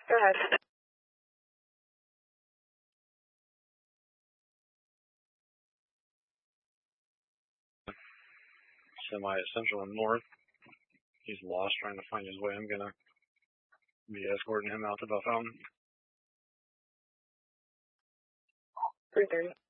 Go ahead. Semi at Central and North. He's lost trying to find his way. I'm going to be escorting him out to Buff Fountain. 3:30.